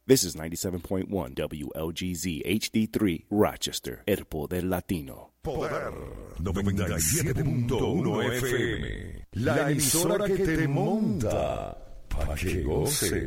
This is 97.1 WLGZ HD3 Rochester, El Poder Latino. Poder 97.1 FM. La emisora que te monta pa' que goce.